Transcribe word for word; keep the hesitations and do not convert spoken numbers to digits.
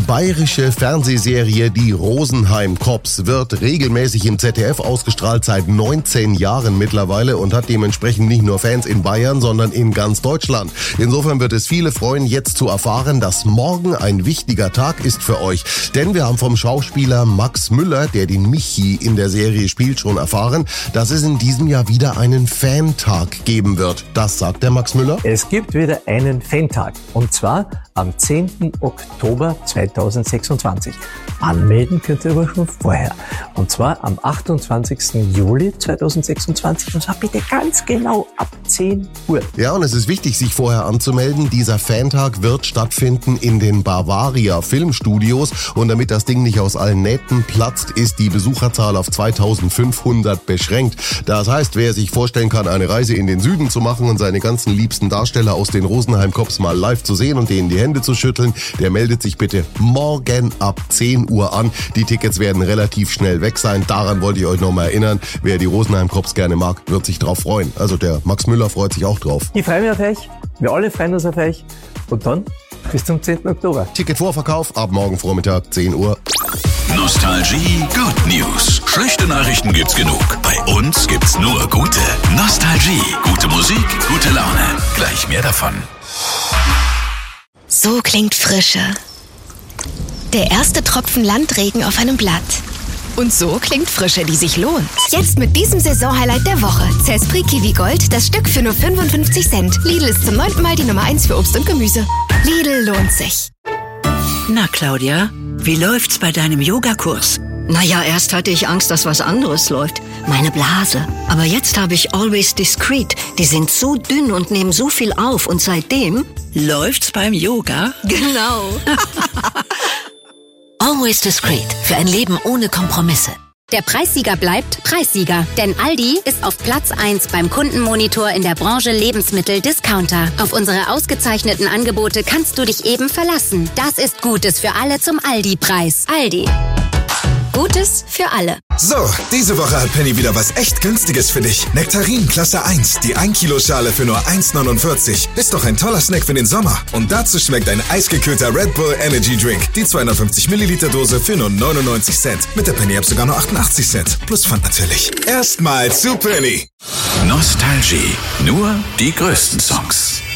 bayerische Fernsehserie Die Rosenheim Cops wird regelmäßig im Z D F ausgestrahlt seit neunzehn Jahren mittlerweile und hat dementsprechend nicht nur Fans in Bayern, sondern in ganz Deutschland. Insofern wird es viele freuen, jetzt zu erfahren, dass morgen ein wichtiger Tag ist für euch. Denn wir haben vom Schauspieler Max Müller, der den Michi in der Serie spielt, schon erfahren, dass es in diesem Jahr wieder einen Fantag geben wird. Das sagt der Max Müller. Es gibt wieder einen Fantag und zwar am zehnten Oktober zweitausendsechsundzwanzig. Anmelden könnt ihr aber schon vorher. Und zwar am achtundzwanzigsten Juli zweitausendsechsundzwanzig und zwar bitte ganz genau ab zehn Uhr. Ja, und es ist wichtig, sich vorher anzumelden. Dieser Fantag wird stattfinden in den Bavaria Filmstudios und damit das Ding nicht aus allen Nähten platzt, ist die Besucherzahl auf zweitausendfünfhundert beschränkt. Das heißt, wer sich vorstellen kann, eine Reise in den Süden zu machen und seine ganzen liebsten Darsteller aus den Rosenheim Cops mal live zu sehen und denen die Hände zu schütteln, der meldet sich bitte morgen ab zehn Uhr an. Die Tickets werden relativ schnell weg sein. Daran wollte ich euch nochmal erinnern. Wer die Rosenheim Cops gerne mag, wird sich drauf freuen. Also der Max Müller freut sich auch drauf. Ich freue mich auf euch. Wir alle freuen uns auf euch. Und dann bis zum zehnten Oktober. Ticketvorverkauf ab morgen Vormittag zehn Uhr. Nostalgie Good News. Schlechte Nachrichten gibt's genug. Bei uns gibt's nur gute. Nostalgie. Gute Musik, gute Laune. Gleich mehr davon. So klingt Frische. Der erste Tropfen Landregen auf einem Blatt. Und so klingt Frische, die sich lohnt. Jetzt mit diesem Saisonhighlight der Woche. Zespri Kiwi Gold, das Stück für nur fünfundfünfzig Cent. Lidl ist zum neunten Mal die Nummer eins für Obst und Gemüse. Lidl lohnt sich. Na, Claudia, wie läuft's bei deinem Yogakurs? Naja, erst hatte ich Angst, dass was anderes läuft. Meine Blase. Aber jetzt habe ich Always Discreet. Die sind so dünn und nehmen so viel auf. Und seitdem... Läuft's beim Yoga? Genau. Always Discreet. Für ein Leben ohne Kompromisse. Der Preissieger bleibt Preissieger, denn Aldi ist auf Platz eins beim Kundenmonitor in der Branche Lebensmittel-Discounter. Auf unsere ausgezeichneten Angebote kannst du dich eben verlassen. Das ist Gutes für alle zum Aldi-Preis. Aldi. Gutes für alle. So, diese Woche hat Penny wieder was echt Günstiges für dich. Nektarin Klasse eins, die ein Kilo Schale für nur eins neunundvierzig. Ist doch ein toller Snack für den Sommer. Und dazu schmeckt ein eisgekühlter Red Bull Energy Drink. Die zweihundertfünfzig Milliliter Dose für nur neunundneunzig Cent. Mit der Penny App sogar nur achtundachtzig Cent. Plus Pfand natürlich. Erstmal zu Penny. Nostalgie. Nur die größten Songs.